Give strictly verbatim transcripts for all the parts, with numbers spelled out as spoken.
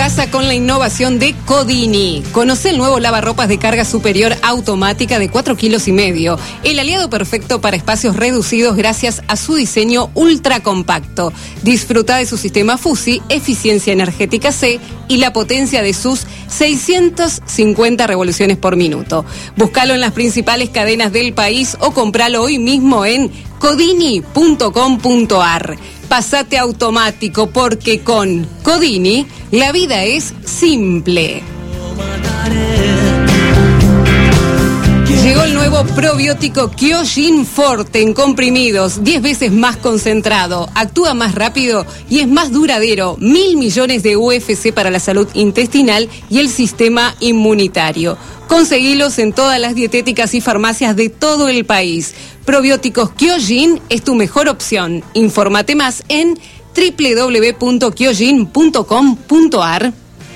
casa con la innovación de Codini. Conoce el nuevo lavarropas de carga superior automática de cuatro kilos y medio. El aliado perfecto para espacios reducidos gracias a su diseño ultra compacto. Disfruta de su sistema Fusi, eficiencia energética C y la potencia de sus seiscientas cincuenta revoluciones por minuto. Búscalo en las principales cadenas del país o compralo hoy mismo en codini punto com punto ar. Pasate automático porque con Codini la vida es simple. Llegó el nuevo probiótico Kyojin Forte en comprimidos, diez veces más concentrado, actúa más rápido y es más duradero. Mil millones de U F C para la salud intestinal y el sistema inmunitario. Conseguilos en todas las dietéticas y farmacias de todo el país. Probióticos Kyojin es tu mejor opción. Infórmate más en doble u doble u doble u punto kyojin punto com punto ar.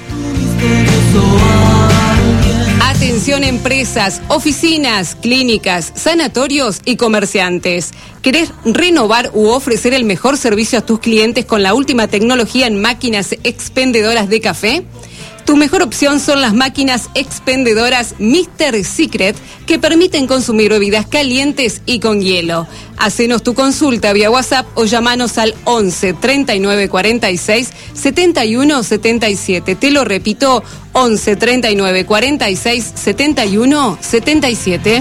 Atención empresas, oficinas, clínicas, sanatorios y comerciantes. ¿Querés renovar u ofrecer el mejor servicio a tus clientes con la última tecnología en máquinas expendedoras de café? Tu mejor opción son las máquinas expendedoras míster Secret que permiten consumir bebidas calientes y con hielo. Hacenos tu consulta vía WhatsApp o llamanos al once treinta y nueve cuarenta y seis setenta y uno setenta y siete. Te lo repito, once treinta y nueve cuarenta y seis setenta y uno setenta y siete.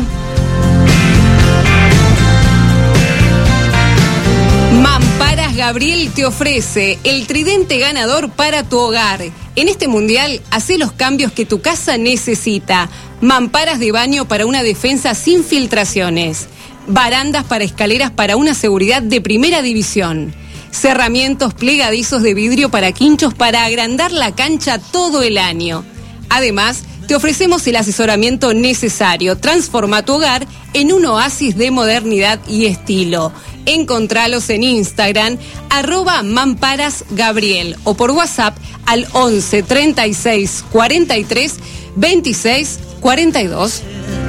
Mamparas Gabriel te ofrece el tridente ganador para tu hogar. En este mundial, hacé los cambios que tu casa necesita. Mamparas de baño para una defensa sin filtraciones. Barandas para escaleras para una seguridad de primera división. Cerramientos plegadizos de vidrio para quinchos para agrandar la cancha todo el año. Además, te ofrecemos el asesoramiento necesario. Transforma tu hogar en un oasis de modernidad y estilo. Encontralos en Instagram, arroba mamparasgabriel, o por WhatsApp al once treinta y seis cuarenta y tres veintiséis cuarenta y dos.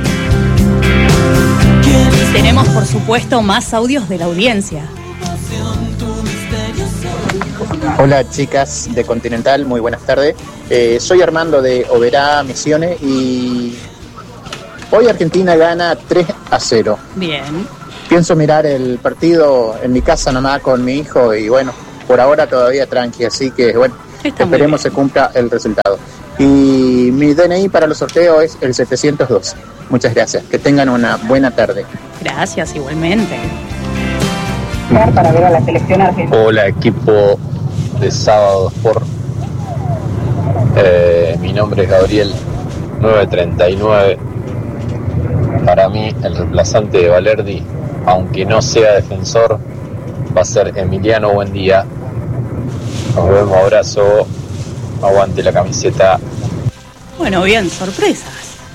Y tenemos, por supuesto, más audios de la audiencia. Hola chicas de Continental, muy buenas tardes. Eh, soy Armando de Oberá, Misiones, y hoy Argentina gana tres a cero. Bien. Pienso mirar el partido en mi casa nomás con mi hijo y bueno, por ahora todavía tranqui, así que bueno, Está esperemos se cumpla el resultado. Y mi D N I para los sorteos es el setecientos dos. Muchas gracias, que tengan una buena tarde. Gracias, igualmente. Para ver a la selección argentina. Hola equipo de Sábado Sport. Eh, mi nombre es Gabriel nueve treinta y nueve. Para mí el reemplazante de Valerdi, aunque no sea defensor, va a ser Emiliano Buendía. Nos vemos, abrazo, aguante la camiseta. Bueno, bien, sorpresas.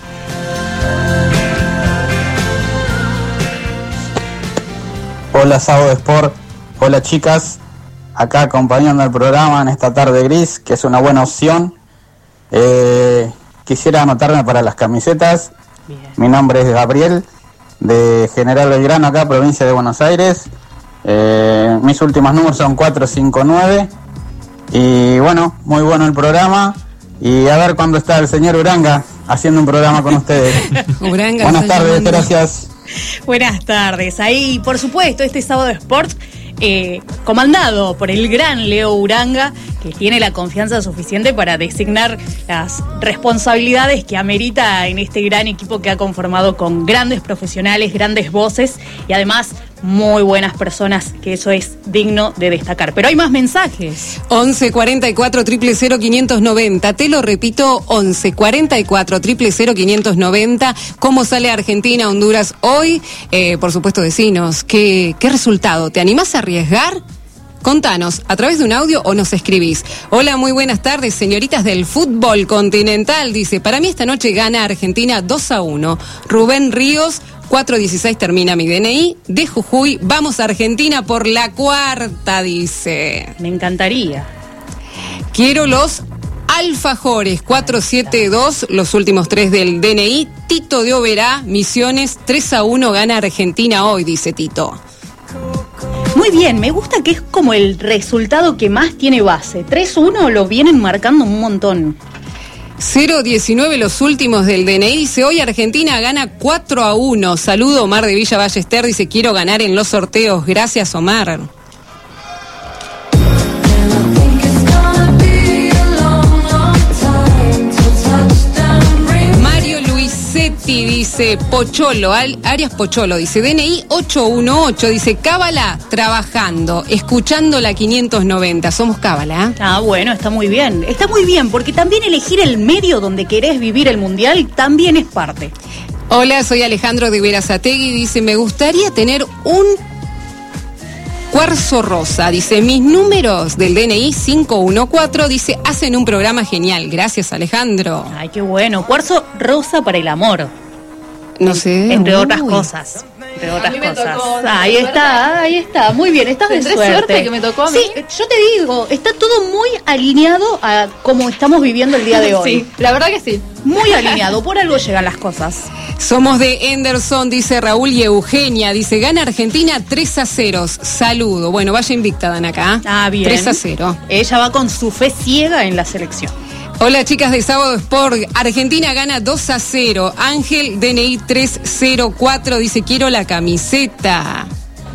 Hola Sábado Sport, hola chicas, acá acompañando el programa en esta tarde gris, que es una buena opción. Eh, quisiera anotarme para las camisetas. Bien. Mi nombre es Gabriel, de General Belgrano, acá, provincia de Buenos Aires. Eh, mis últimos números son cuatro cinco nueve. Y bueno, muy bueno el programa. Y a ver cuándo está el señor Uranga haciendo un programa con ustedes. Uranga, buenas tardes, llamando. Gracias. Buenas tardes. Ahí, por supuesto, este Sábado Sport, eh, comandado por el gran Leo Uranga, que tiene la confianza suficiente para designar las responsabilidades que amerita en este gran equipo que ha conformado con grandes profesionales, grandes voces y además muy buenas personas, que eso es digno de destacar. Pero hay más mensajes. once cuarenta y cuatro, cero cero, quinientos noventa. Te lo repito, once cuarenta y cuatro, cero cero, quinientos noventa. ¿Cómo sale Argentina, Honduras hoy? Eh, por supuesto, decinos, ¿qué, qué resultado? ¿Te animás a arriesgar? Contanos, a través de un audio o nos escribís. Hola, muy buenas tardes, señoritas del fútbol continental. Dice, para mí esta noche gana Argentina dos a uno. Rubén Ríos, cuatro dieciséis termina mi D N I. De Jujuy, vamos a Argentina por la cuarta, dice. Me encantaría. Quiero los alfajores, cuatro siete dos, los últimos tres del D N I. Tito de Oberá, Misiones, tres a uno gana Argentina hoy, dice Tito. Muy bien, me gusta que es como el resultado que más tiene base. tres uno lo vienen marcando un montón. cero diecinueve los últimos del D N I. Dice, hoy Argentina gana cuatro a uno. Saludo, Omar de Villa Ballester. Dice, quiero ganar en los sorteos. Gracias, Omar. Dice Pocholo, Arias Pocholo, dice D N I ocho uno ocho, dice Cábala, trabajando, escuchando la quinientos noventa, somos Cábala. ¿eh? Ah, bueno, está muy bien, está muy bien, porque también elegir el medio donde querés vivir el mundial también es parte. Hola, soy Alejandro de Verazategui, dice, me gustaría tener un cuarzo rosa, dice, mis números del D N I cinco uno cuatro, dice, hacen un programa genial, gracias Alejandro. Ay, qué bueno, cuarzo rosa para el amor. No sé. Entre otras Uy. cosas. Entre otras cosas. Tocó, ahí está, ahí está. Muy bien, estás de suerte. suerte que me tocó a mí. Sí, yo te digo, está todo muy alineado a cómo estamos viviendo el día de hoy. Sí, la verdad que sí. Muy alineado, por algo llegan las cosas. Somos de Henderson, dice Raúl y Eugenia, dice, gana Argentina tres a cero. Saludo. Bueno, vaya invicta, Dan, acá. Ah, bien. tres a cero. Ella va con su fe ciega en la selección. Hola chicas de Sábado Sport, Argentina gana dos a cero, Ángel D N I tres cero cuatro dice quiero la camiseta.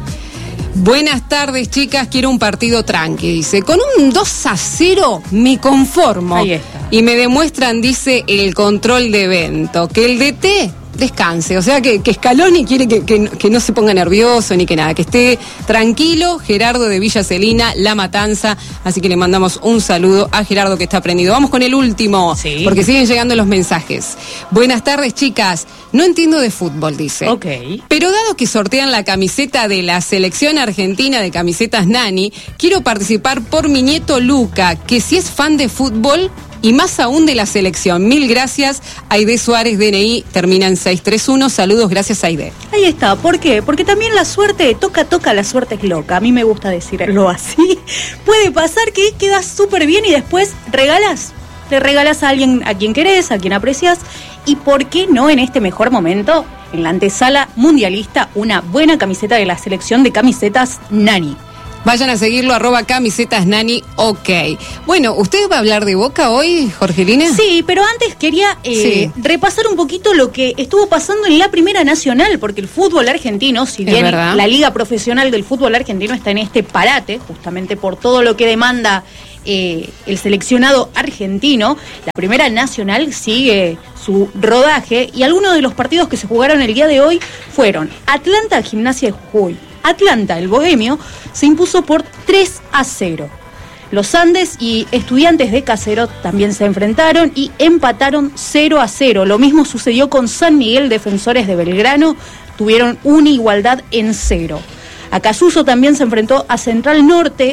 Buenas tardes chicas, quiero un partido tranqui, dice, con un dos a cero me conformo. Ahí está. Y me demuestran, dice, el control de evento, que el D T descanse, o sea que, que Scaloni quiere que, que, que no se ponga nervioso ni que nada, que esté tranquilo. Gerardo de Villa Celina, La Matanza, así que le mandamos un saludo a Gerardo que está prendido. Vamos con el último, sí, porque siguen llegando los mensajes. Buenas tardes chicas, no entiendo de fútbol, dice. Ok. Pero dado que sortean la camiseta de la selección argentina de camisetas Nani, quiero participar por mi nieto Luca, que si es fan de fútbol y más aún de la selección. Mil gracias, Aide Suárez, D N I, termina en seis tres uno. Saludos, gracias Aide. Ahí está, ¿por qué? Porque también la suerte, toca, toca, la suerte es loca. A mí me gusta decirlo así. Puede pasar que quedas súper bien y después regalas. Le regalas a alguien a quien querés, a quien aprecias. Y ¿por qué no en este mejor momento, en la antesala mundialista, una buena camiseta de la selección de camisetas Nani? Vayan a seguirlo, arroba camisetas Nani, ok. Bueno, ¿usted va a hablar de Boca hoy, Jorgelina? Sí, pero antes quería eh, sí. repasar un poquito lo que estuvo pasando en la Primera Nacional, porque el fútbol argentino, si bien la Liga Profesional del Fútbol Argentino está en este parate, justamente por todo lo que demanda eh, el seleccionado argentino, la Primera Nacional sigue su rodaje y algunos de los partidos que se jugaron el día de hoy fueron Atlanta, Gimnasia de Jujuy. Atlanta, el bohemio, se impuso por tres a cero. Los Andes y Estudiantes de Caseros también se enfrentaron y empataron cero a cero. Lo mismo sucedió con San Miguel, Defensores de Belgrano, tuvieron una igualdad en cero. Acasuso también se enfrentó a Central Norte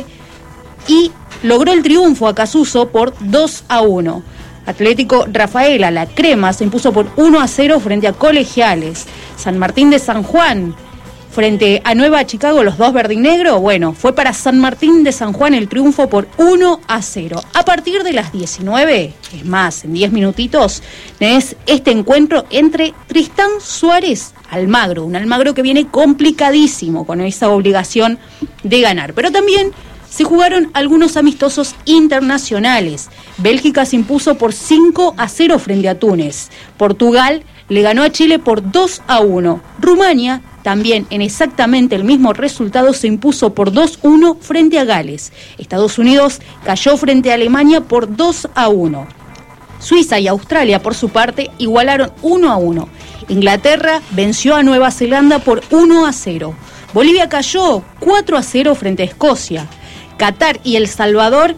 y logró el triunfo Acasuso por dos a uno. Atlético Rafaela, la Crema, se impuso por uno a cero frente a Colegiales. San Martín de San Juan frente a Nueva Chicago, los dos verde y negro, bueno, fue para San Martín de San Juan el triunfo por uno a cero. A partir de las diecinueve, es más, en diez minutitos, es este encuentro entre Tristán Suárez Almagro, un Almagro que viene complicadísimo con esa obligación de ganar. Pero también se jugaron algunos amistosos internacionales. Bélgica se impuso por cinco a cero frente a Túnez. Portugal le ganó a Chile por dos a uno. Rumania también en exactamente el mismo resultado se impuso por dos a uno frente a Gales. Estados Unidos cayó frente a Alemania por dos a uno. Suiza y Australia, por su parte, igualaron uno a uno. Inglaterra venció a Nueva Zelanda por uno a cero. Bolivia cayó cuatro a cero frente a Escocia. Qatar y El Salvador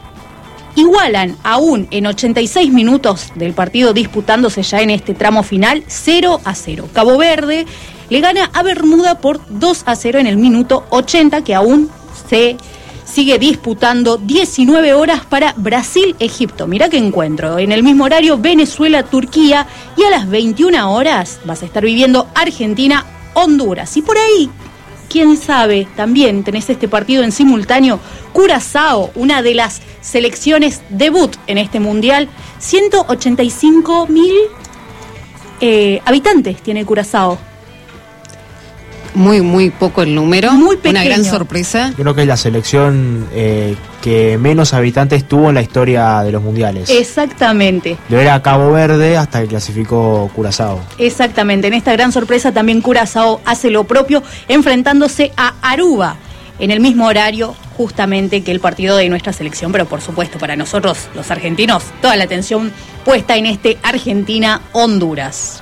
igualan aún en ochenta y seis minutos del partido disputándose ya en este tramo final, cero a cero. Cabo Verde le gana a Bermuda por dos a cero en el minuto ochenta, que aún se sigue disputando. Diecinueve horas para Brasil-Egipto. Mirá qué encuentro. En el mismo horario, Venezuela-Turquía. Y a las veintiuna horas vas a estar viviendo Argentina-Honduras. Y por ahí, quién sabe, también tenés este partido en simultáneo. Curazao, una de las selecciones debut en este mundial. ciento ochenta y cinco mil eh, habitantes tiene Curazao. Muy, muy poco el número. Muy pequeño. Una gran sorpresa. Creo que es la selección eh, que menos habitantes tuvo en la historia de los mundiales. Exactamente. Lo era Cabo Verde hasta que clasificó Curazao. Exactamente. En esta gran sorpresa también Curazao hace lo propio, enfrentándose a Aruba en el mismo horario justamente que el partido de nuestra selección, pero por supuesto para nosotros los argentinos toda la atención puesta en este Argentina-Honduras.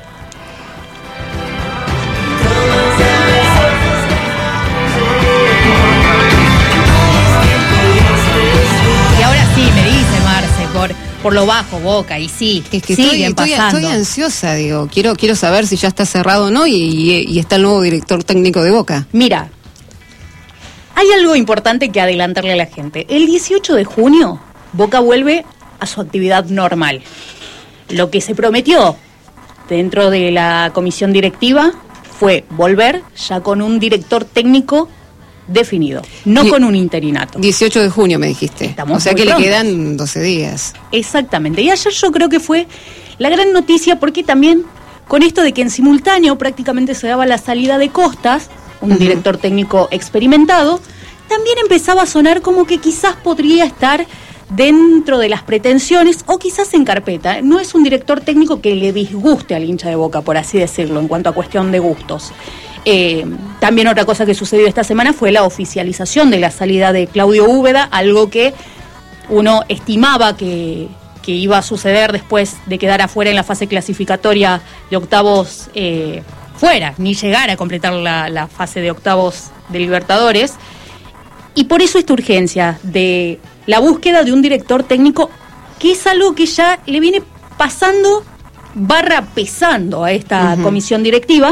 Y ahora sí, me dice Marce, por, por lo bajo Boca, y sí, Es que siguen estoy, estoy, pasando. estoy ansiosa, digo, quiero, quiero saber si ya está cerrado o no y, y, y está el nuevo director técnico de Boca. Mira, hay algo importante que adelantarle a la gente. El dieciocho de junio, Boca vuelve a su actividad normal. Lo que se prometió dentro de la comisión directiva fue volver ya con un director técnico definido, no Die- con un interinato. dieciocho de junio me dijiste. Estamos o sea muy que prontos. le quedan doce días. Exactamente. Y ayer yo creo que fue la gran noticia porque también con esto de que en simultáneo prácticamente se daba la salida de Costas, un Ujú. director técnico experimentado, también empezaba a sonar como que quizás podría estar dentro de las pretensiones o quizás en carpeta. No es un director técnico que le disguste al hincha de Boca, por así decirlo, en cuanto a cuestión de gustos. Eh, también otra cosa que sucedió esta semana fue la oficialización de la salida de Claudio Úbeda, algo que uno estimaba que, que iba a suceder después de quedar afuera en la fase clasificatoria de octavos eh, fuera, ni llegar a completar la, la fase de octavos de Libertadores. Y por eso esta urgencia de la búsqueda de un director técnico, que es algo que ya le viene pasando, barra pesando a esta Ujú. comisión directiva.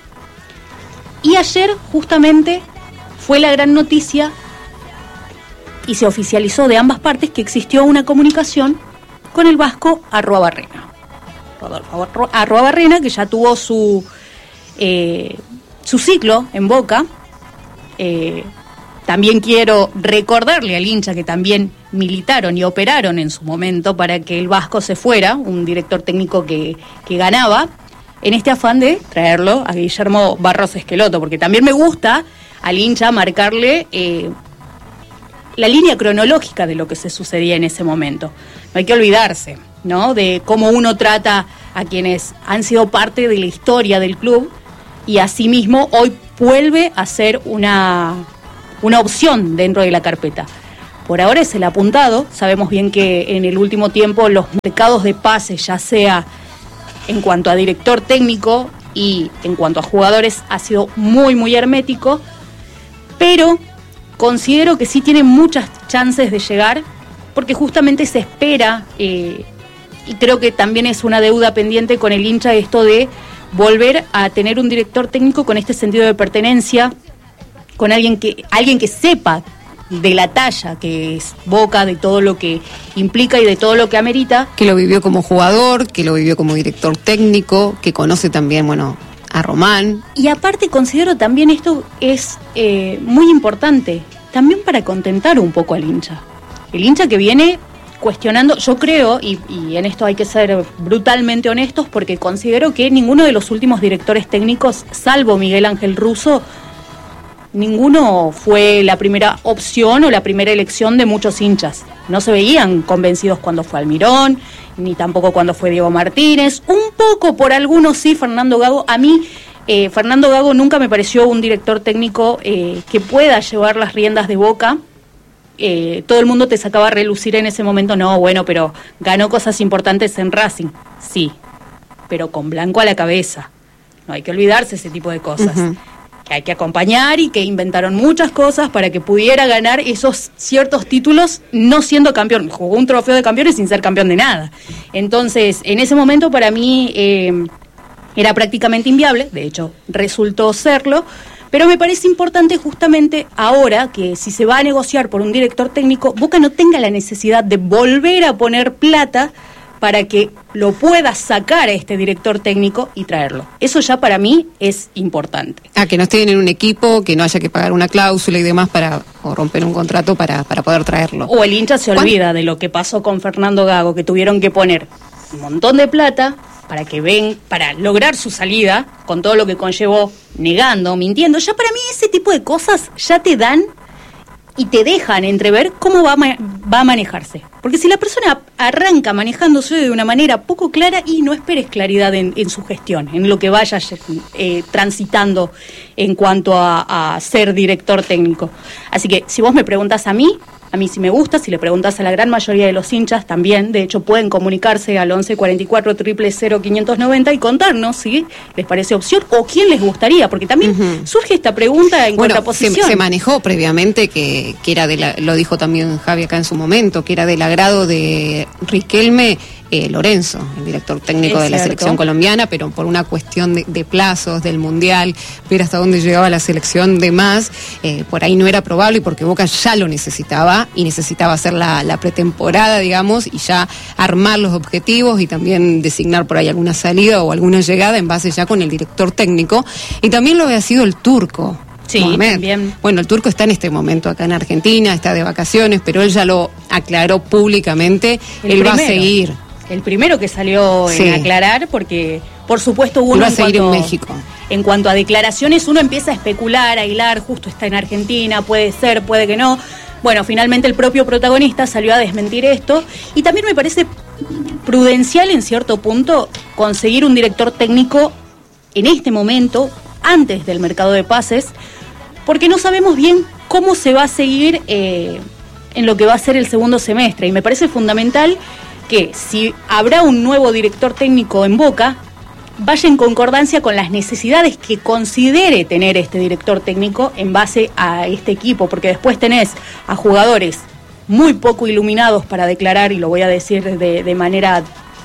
Y ayer justamente fue la gran noticia y se oficializó de ambas partes que existió una comunicación con el vasco Arruabarrena. Rodolfo Arru- Arruabarrena, que ya tuvo su, eh, su ciclo en Boca. Eh, también quiero recordarle al hincha que también militaron y operaron en su momento para que el vasco se fuera, un director técnico que, que ganaba, en este afán de traerlo a Guillermo Barros Esqueloto, porque también me gusta al hincha marcarle eh, la línea cronológica de lo que se sucedía en ese momento. No hay que olvidarse, ¿no?, de cómo uno trata a quienes han sido parte de la historia del club y asimismo hoy vuelve a ser una, una opción dentro de la carpeta. Por ahora es el apuntado. Sabemos bien que en el último tiempo los mercados de pases, ya sea en cuanto a director técnico y en cuanto a jugadores, ha sido muy, muy hermético, pero considero que sí tiene muchas chances de llegar, porque justamente se espera, eh, y creo que también es una deuda pendiente con el hincha, esto de volver a tener un director técnico con este sentido de pertenencia, con alguien que, alguien que sepa de la talla que es Boca, de todo lo que implica y de todo lo que amerita. Que lo vivió como jugador, que lo vivió como director técnico, que conoce también, bueno, a Román. Y aparte considero también esto es eh, muy importante, también para contentar un poco al hincha. El hincha que viene cuestionando, yo creo, y, y en esto hay que ser brutalmente honestos, porque considero que ninguno de los últimos directores técnicos, salvo Miguel Ángel Russo, ninguno fue la primera opción o la primera elección de muchos hinchas. No se veían convencidos cuando fue Almirón, ni tampoco cuando fue Diego Martínez. Un poco por algunos sí, Fernando Gago. A mí, eh, Fernando Gago nunca me pareció un director técnico eh, que pueda llevar las riendas de Boca. Eh, todo el mundo te sacaba a relucir en ese momento, no, bueno, pero ganó cosas importantes en Racing. Sí, pero con blanco a la cabeza. No hay que olvidarse ese tipo de cosas. Uh-huh. Que hay que acompañar y que inventaron muchas cosas para que pudiera ganar esos ciertos títulos no siendo campeón. Jugó un trofeo de campeones sin ser campeón de nada. Entonces, en ese momento para mí eh, era prácticamente inviable, de hecho resultó serlo, pero me parece importante justamente ahora que si se va a negociar por un director técnico, Boca no tenga la necesidad de volver a poner plata para que lo pueda sacar a este director técnico y traerlo. Eso ya para mí es importante. Ah, que no estén en un equipo, que no haya que pagar una cláusula y demás para o romper un contrato para, para poder traerlo. O el hincha se olvida de lo que pasó con Fernando Gago, que tuvieron que poner un montón de plata para que ven, para lograr su salida, con todo lo que conllevó, negando, mintiendo, ya para mí ese tipo de cosas ya te dan y te dejan entrever cómo va a, ma- va a manejarse. Porque si la persona arranca manejándose de una manera poco clara, y no esperes claridad en, en su gestión, en lo que vaya eh, transitando en cuanto a, a ser director técnico. Así que si vos me preguntás a mí, a mí sí me gusta. Si le preguntás a la gran mayoría de los hinchas, también. De hecho, pueden comunicarse al once cuarenta y cuatro, cero cero cero, quinientos noventa y contarnos si les parece opción o quién les gustaría, porque también uh-huh. surge esta pregunta en bueno, contraposición. Se, se manejó previamente que, que era de la, lo dijo también Javi acá en su momento, que era del agrado de Riquelme eh, Lorenzo, el director técnico es de la cierto. selección colombiana, pero por una cuestión de, de plazos del Mundial, ver hasta dónde llegaba la selección de más, eh, por ahí no era probable, y porque Boca ya lo necesitaba, y necesitaba hacer la, la pretemporada, digamos, y ya armar los objetivos y también designar por ahí alguna salida o alguna llegada en base ya con el director técnico. Y también lo había sido el turco. Sí, Mohamed. También. Bueno, el turco está en este momento acá en Argentina, está de vacaciones, pero él ya lo aclaró públicamente, el él primero, va a seguir. El primero que salió sí. en aclarar, porque por supuesto uno él va a en seguir cuanto, en México. En cuanto a declaraciones, uno empieza a especular, a hilar, justo está en Argentina, puede ser, puede que no. Bueno, finalmente el propio protagonista salió a desmentir esto, y también me parece prudencial en cierto punto conseguir un director técnico en este momento, antes del mercado de pases, porque no sabemos bien cómo se va a seguir eh, en lo que va a ser el segundo semestre, y me parece fundamental que si habrá un nuevo director técnico en Boca, vaya en concordancia con las necesidades que considere tener este director técnico en base a este equipo, porque después tenés a jugadores muy poco iluminados para declarar, y lo voy a decir de, de manera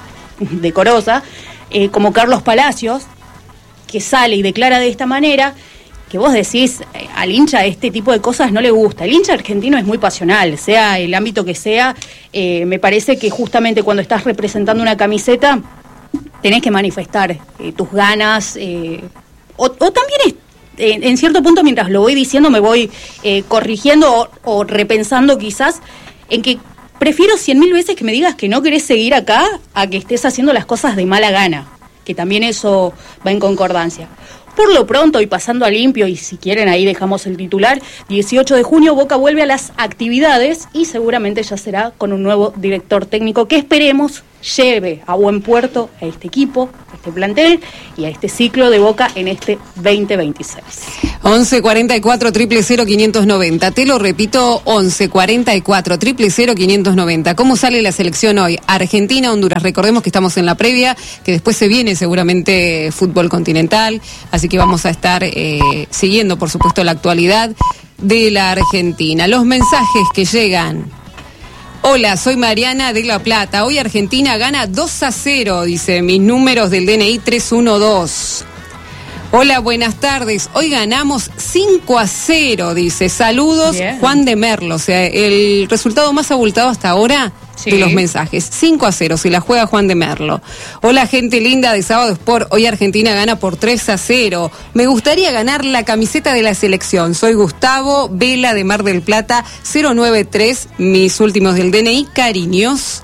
decorosa, eh, como Carlos Palacios, que sale y declara de esta manera, que vos decís, eh, al hincha este tipo de cosas no le gusta. El hincha argentino es muy pasional, sea el ámbito que sea. Eh, me parece que justamente cuando estás representando una camiseta, tenés que manifestar eh, tus ganas, eh, o, o también es, eh, en cierto punto, mientras lo voy diciendo, me voy eh, corrigiendo o, o repensando quizás, en que prefiero cien mil veces que me digas que no querés seguir acá a que estés haciendo las cosas de mala gana, que también eso va en concordancia. Por lo pronto, y pasando a limpio, y si quieren ahí dejamos el titular, dieciocho de junio Boca vuelve a las actividades, y seguramente ya será con un nuevo director técnico que esperemos lleve a buen puerto a este equipo, a este plantel y a este ciclo de Boca en este veinte veintiséis. once cuarenta y cuatro, cero cero cero, quinientos noventa. Te lo repito, once cuarenta y cuatro, cero cero cero, quinientos noventa. ¿Cómo sale la selección hoy? Argentina, Honduras. Recordemos que estamos en la previa, que después se viene seguramente fútbol continental, así que vamos a estar eh, siguiendo, por supuesto, la actualidad de la Argentina. Los mensajes que llegan. Hola, soy Mariana de La Plata. Hoy Argentina gana dos a cero, dice, mis números del D N I tres uno dos. Hola, buenas tardes. Hoy ganamos cinco a cero, dice. Saludos, bien. Juan de Merlo. O sea, el resultado más abultado hasta ahora sí. de los mensajes. cinco a cero, se la juega Juan de Merlo. Hola, gente linda de Sábado Sport. Hoy Argentina gana por tres a cero. Me gustaría ganar la camiseta de la selección. Soy Gustavo Vela de Mar del Plata, cero nueve tres, mis últimos del D N I. Cariños.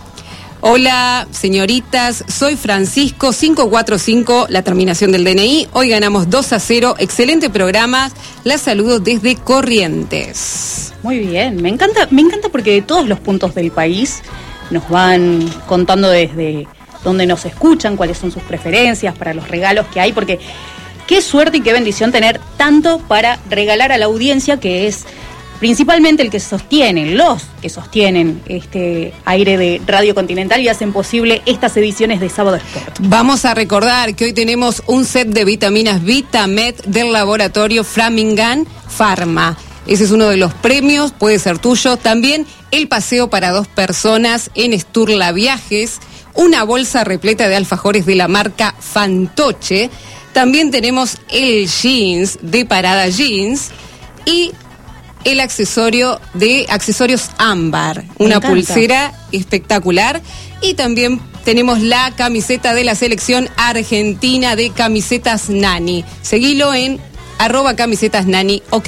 Hola, señoritas, soy Francisco, cinco cuatro cinco, la terminación del D N I. Hoy ganamos dos a cero, excelente programa. La saludo desde Corrientes. Muy bien, me encanta, me encanta porque de todos los puntos del país nos van contando desde dónde nos escuchan, cuáles son sus preferencias para los regalos que hay, porque qué suerte y qué bendición tener tanto para regalar a la audiencia, que es principalmente el que sostienen, los que sostienen este aire de Radio Continental y hacen posible estas ediciones de Sábado Sport. Vamos a recordar que hoy tenemos un set de vitaminas Vitamed del laboratorio Framingham Pharma. Ese es uno de los premios, puede ser tuyo. También el paseo para dos personas en Sturla Viajes, una bolsa repleta de alfajores de la marca Fantoche. También tenemos el jeans de Parada Jeans y el accesorio de accesorios Ámbar, una pulsera espectacular, y también tenemos la camiseta de la selección argentina de Camisetas Nani. Seguilo en arroba camisetas nani, ok.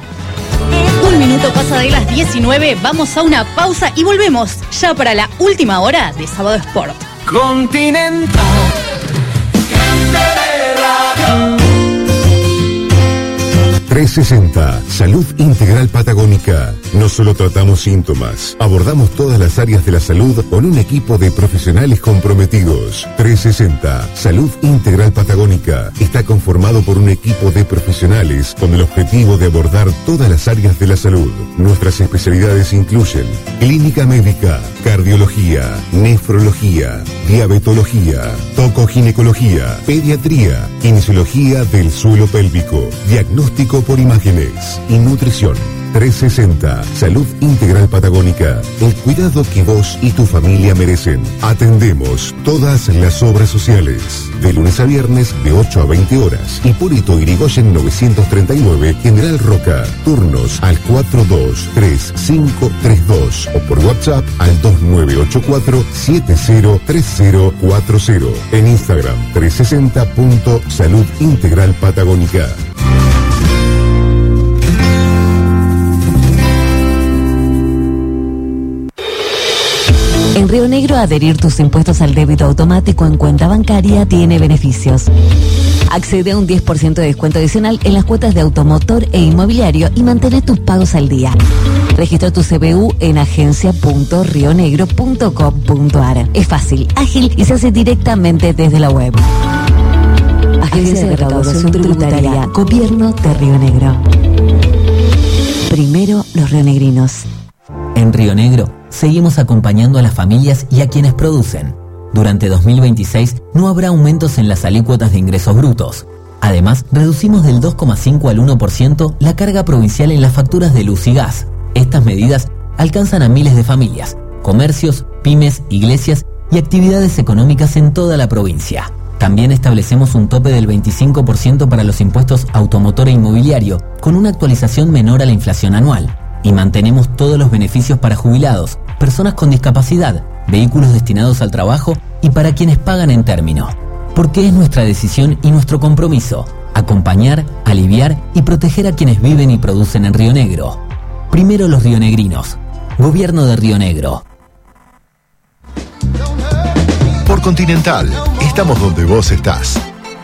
Un minuto pasa de las diecinueve, vamos a una pausa y volvemos ya para la última hora de Sábado Sport. Continental. trescientos sesenta, Salud Integral Patagónica. No solo tratamos síntomas, abordamos todas las áreas de la salud con un equipo de profesionales comprometidos. trescientos sesenta, Salud Integral Patagónica. Está conformado por un equipo de profesionales con el objetivo de abordar todas las áreas de la salud. Nuestras especialidades incluyen clínica médica, cardiología, nefrología, diabetología, tocoginecología, pediatría, kinesiología del suelo pélvico, diagnóstico por imágenes y nutrición. trescientos sesenta, Salud Integral Patagónica. El cuidado que vos y tu familia merecen. Atendemos todas las obras sociales. De lunes a viernes de ocho a veinte horas. Hipólito Yrigoyen novecientos treinta y nueve, General Roca. Turnos al cuatro dos tres cinco tres dos o por WhatsApp al dos nueve ocho cuatro siete cero tres cero cuatro cero. En Instagram trescientos sesenta punto salud integral patagónica. En Río Negro, adherir tus impuestos al débito automático en cuenta bancaria tiene beneficios. Accede a un diez por ciento de descuento adicional en las cuotas de automotor e inmobiliario y mantén tus pagos al día. Registra tu C B U en agencia punto rionegro punto com punto a r. Es fácil, ágil y se hace directamente desde la web. Agencia de Recaudación Tributaria, Gobierno de Río Negro. Primero los rionegrinos. En Río Negro, seguimos acompañando a las familias y a quienes producen. Durante dos mil veintiséis no habrá aumentos en las alícuotas de ingresos brutos. Además, reducimos del dos coma cinco al uno por ciento la carga provincial en las facturas de luz y gas. Estas medidas alcanzan a miles de familias, comercios, pymes, iglesias y actividades económicas en toda la provincia. También establecemos un tope del veinticinco por ciento para los impuestos automotor e inmobiliario, con una actualización menor a la inflación anual. Y mantenemos todos los beneficios para jubilados, personas con discapacidad, vehículos destinados al trabajo y para quienes pagan en término. Porque es nuestra decisión y nuestro compromiso acompañar, aliviar y proteger a quienes viven y producen en Río Negro. Primero los rionegrinos. Gobierno de Río Negro. Por Continental, estamos donde vos estás.